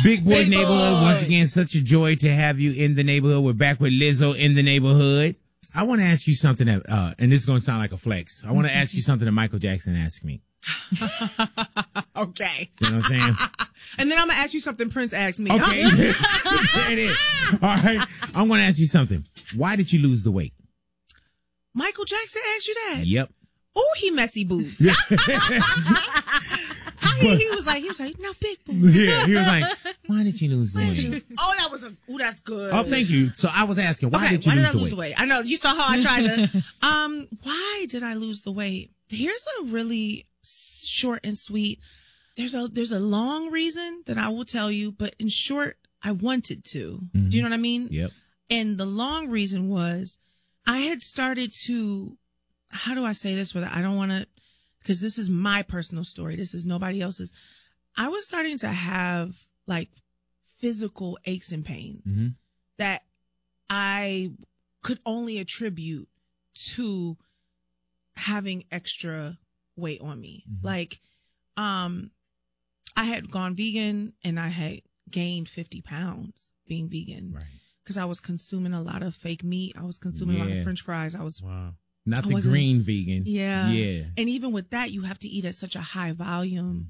Big Boy Neighborhood, once again, such a joy to have you in the neighborhood. We're back with Lizzo in the neighborhood. I want to ask you something that, and this is going to sound like a flex. I want to ask you something that Michael Jackson asked me. Okay. You know what I'm saying? And then I'm going to ask you something Prince asked me. Okay. There it is. All right. I'm going to ask you something. Why did you lose the weight? Michael Jackson asked you that? Yep. Oh, he messy boobs. He was like, no, big boobs. Yeah, he was like, why did you lose the weight? Oh, that's good. Oh, thank you. So I was asking, why did you lose the weight? I know, you saw how I tried to. Why did I lose the weight? Here's a really short and sweet. There's a long reason that I will tell you, but in short, I wanted to. Mm-hmm. Do you know what I mean? Yep. And the long reason was I had started to, how do I say this without, I don't want to, because this is my personal story. This is nobody else's. I was starting to have like physical aches and pains that I could only attribute to having extra weight on me. Like, I had gone vegan and I had gained 50 pounds being vegan. Right. Because I was consuming a lot of fake meat. I was consuming a lot of French fries. Not the green vegan. Yeah. Yeah. And even with that, you have to eat at such a high volume.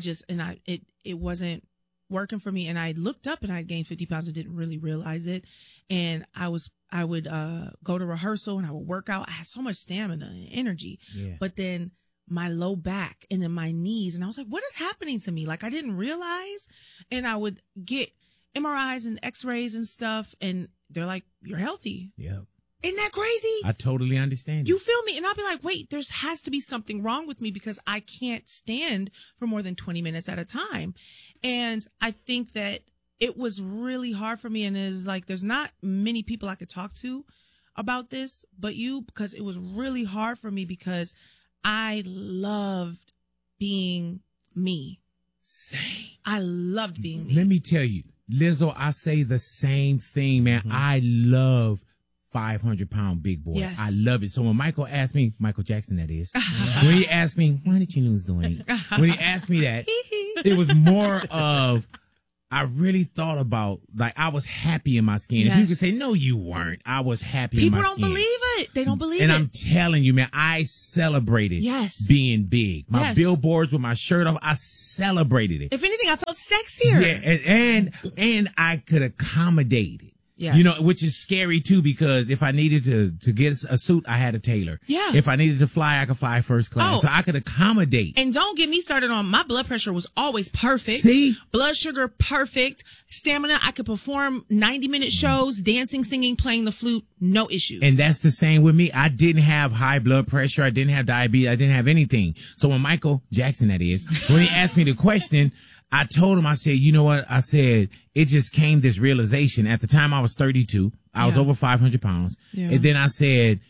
It wasn't working for me. And I looked up and I gained 50 pounds and didn't really realize it. And I would go to rehearsal and I would work out. I had so much stamina and energy. Yeah. But then my low back and then my knees. And I was like, what is happening to me? Like I didn't realize. And I would get MRIs and x-rays and stuff. And they're like, you're healthy. Yeah. Isn't that crazy? I totally understand. You feel me? And I'll be like, wait, there has to be something wrong with me because I can't stand for more than 20 minutes at a time. And I think that it was really hard for me. And it's like, there's not many people I could talk to about this, but you, because it was really hard for me because I loved being me. Same. I loved being me. Let me tell you, Lizzo, I say the same thing, man. I love 500-pound big boy. Yes. I love it. So when Michael asked me, Michael Jackson that is, when he asked me, why did you lose the weight? When he asked me that, it was more of, I really thought about, like, I was happy in my skin. Yes. And people could say, no, you weren't. I was happy in my skin. People don't believe it. They don't believe it. And I'm telling you, man, I celebrated being big. My billboards with my shirt off, I celebrated it. If anything, I felt sexier. Yeah, and I could accommodate it. Yes. You know, which is scary too, because if I needed to get a suit, I had a tailor. Yeah. If I needed to fly, I could fly first class. So I could accommodate. And don't get me started on my blood pressure was always perfect. See? Blood sugar, perfect. Stamina, I could perform 90-minute shows, dancing, singing, playing the flute, no issues. And that's the same with me. I didn't have high blood pressure. I didn't have diabetes. I didn't have anything. So when Michael Jackson, that is, when he asked me the question, I told him, I said, you know what? I said, it just came this realization. At the time I was 32. I was over 500 pounds. Yeah. And then I said,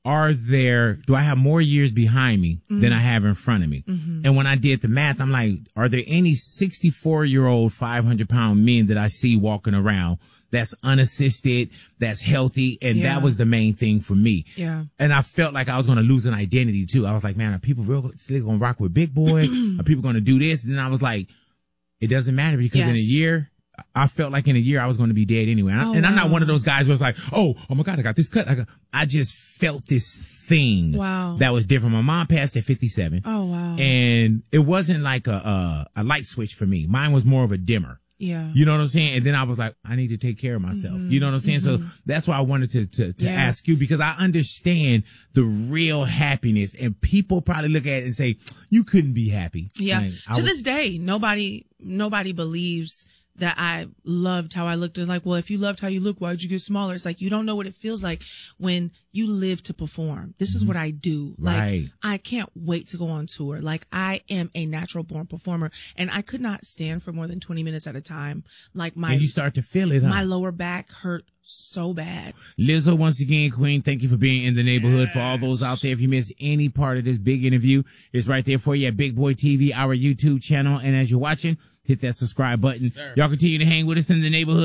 do I have more years behind me than I have in front of me? And when I did the math, I'm like, are there any 64-year-old 500-pound men that I see walking around that's unassisted, that's healthy? And that was the main thing for me. Yeah. And I felt like I was going to lose an identity too. I was like, man, are people still going to rock with Big Boy? Are people going to do this? And then I was like, it doesn't matter because in a year, I felt like in a year I was going to be dead anyway. And I'm not one of those guys where it's like, oh my God, I got this cut. I just felt this thing that was different. My mom passed at 57. Oh, wow. And it wasn't like a light switch for me. Mine was more of a dimmer. Yeah. You know what I'm saying? And then I was like, I need to take care of myself. You know what I'm saying? So that's why I wanted to ask you, because I understand the real happiness, and people probably look at it and say, you couldn't be happy. Yeah. Like, this day, nobody believes that I loved how I looked. And like, well, if you loved how you look, why'd you get smaller? It's like, you don't know what it feels like when you live to perform. This is what I do. Like, I can't wait to go on tour. Like, I am a natural born performer, and I could not stand for more than 20 minutes at a time. Like, and you start to feel it, huh? My lower back hurt so bad. Lizzo, once again, Queen, thank you for being in the neighborhood. For all those out there, if you missed any part of this big interview, it's right there for you at Big Boy TV, our YouTube channel. And as you're watching, hit that subscribe button. Y'all continue to hang with us in the neighborhood.